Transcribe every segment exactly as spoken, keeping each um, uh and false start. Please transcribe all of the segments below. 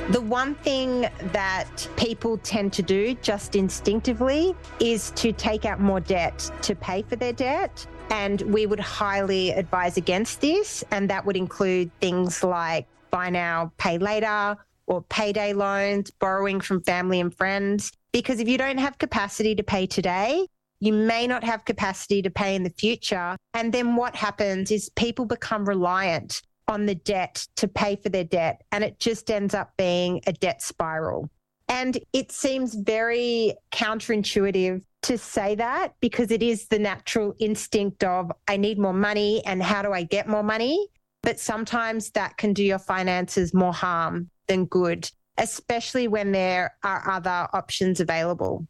The one thing that people tend to do just instinctively is to take out more debt to pay for their debt. And we would highly advise against this. And that would include things like buy now, pay later, or payday loans, borrowing from family and friends. Because if you don't have capacity to pay today, you may not have capacity to pay in the future. And then what happens is people become reliant on the debt to pay for their debt. And it just ends up being a debt spiral. And it seems very counterintuitive to say that because it is the natural instinct of I need more money and how do I get more money? But sometimes that can do your finances more harm than good, especially when there are other options available.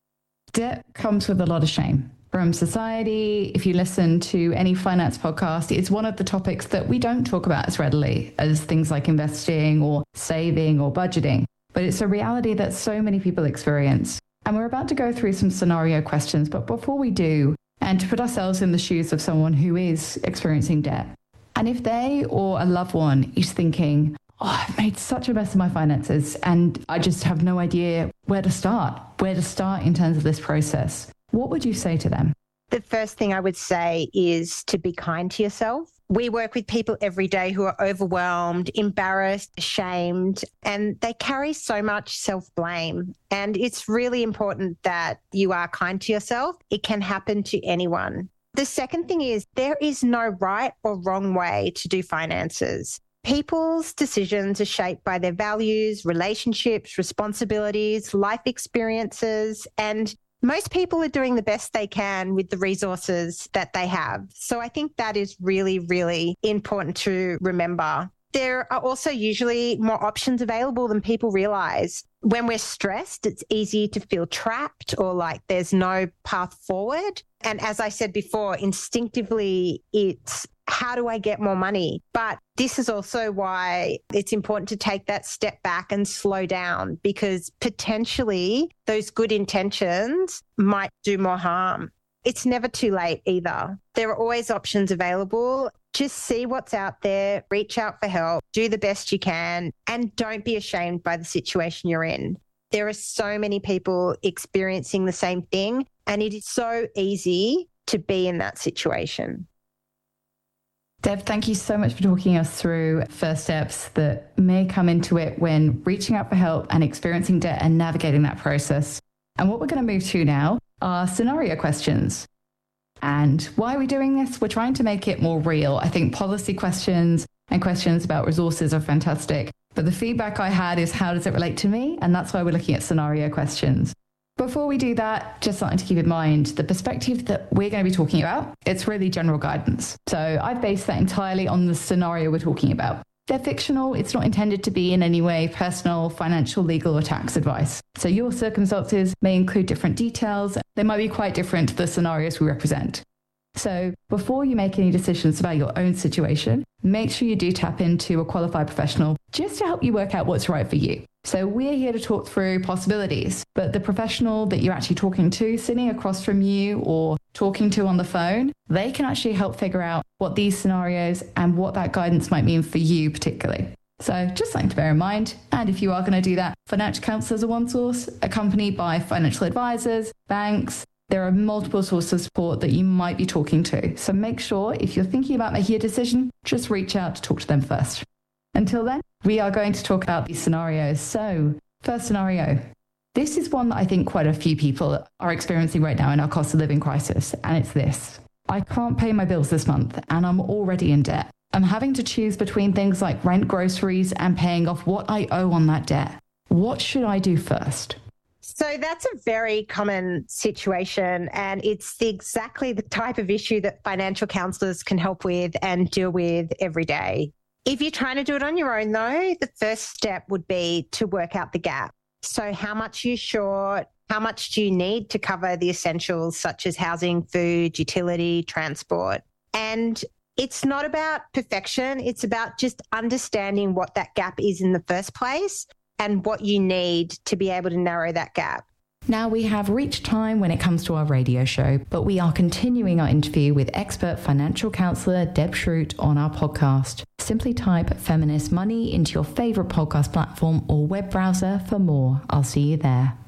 Debt comes with a lot of shame from society. If you listen to any finance podcast, it's one of the topics that we don't talk about as readily as things like investing or saving or budgeting. But it's a reality that so many people experience. And we're about to go through some scenario questions. But before we do, and to put ourselves in the shoes of someone who is experiencing debt, and if they or a loved one is thinking, oh, I've made such a mess of my finances and I just have no idea where to start, where to start in terms of this process, what would you say to them? The first thing I would say is to be kind to yourself. We work with people every day who are overwhelmed, embarrassed, ashamed, and they carry so much self-blame. And it's really important that you are kind to yourself. It can happen to anyone. The second thing is there is no right or wrong way to do finances. People's decisions are shaped by their values, relationships, responsibilities, life experiences, and most people are doing the best they can with the resources that they have. So I think that is really, really important to remember. There are also usually more options available than people realize. When we're stressed, it's easy to feel trapped or like there's no path forward. And as I said before, instinctively, it's how do I get more money? But this is also why it's important to take that step back and slow down, because potentially those good intentions might do more harm. It's never too late either. There are always options available. Just see what's out there, reach out for help, do the best you can, and don't be ashamed by the situation you're in. There are so many people experiencing the same thing, and it is so easy to be in that situation. Deb, thank you so much for talking us through first steps that may come into it when reaching out for help and experiencing debt and navigating that process. And what we're going to move to now are scenario questions. And why are we doing this? We're trying to make it more real. I think policy questions and questions about resources are fantastic. But the feedback I had is how does it relate to me? And that's why we're looking at scenario questions. Before we do that, just something to keep in mind, the perspective that we're going to be talking about, it's really general guidance. So I've based that entirely on the scenario we're talking about. They're fictional. It's not intended to be in any way personal, financial, legal, or tax advice. So your circumstances may include different details. They might be quite different to the scenarios we represent. So before you make any decisions about your own situation, make sure you do tap into a qualified professional just to help you work out what's right for you. So we're here to talk through possibilities, but the professional that you're actually talking to, sitting across from you or talking to on the phone, they can actually help figure out what these scenarios and what that guidance might mean for you particularly. So just something to bear in mind. And if you are going to do that, financial counsellors are one source, accompanied by financial advisors, banks. There are multiple sources of support that you might be talking to. So make sure if you're thinking about making a decision, just reach out to talk to them first. Until then, we are going to talk about these scenarios. So first scenario. This is one that I think quite a few people are experiencing right now in our cost of living crisis. And it's this. I can't pay my bills this month and I'm already in debt. I'm having to choose between things like rent, groceries, and paying off what I owe on that debt. What should I do first? So that's a very common situation, and it's the, exactly the type of issue that financial counsellors can help with and deal with every day. If you're trying to do it on your own, though, the first step would be to work out the gap. So how much are you short? How much do you need to cover the essentials such as housing, food, utility, transport? And it's not about perfection. It's about just understanding what that gap is in the first place and what you need to be able to narrow that gap. Now, we have reached time when it comes to our radio show, but we are continuing our interview with expert financial counsellor Deb Schrute on our podcast. Simply type Feminist Money into your favourite podcast platform or web browser for more. I'll see you there.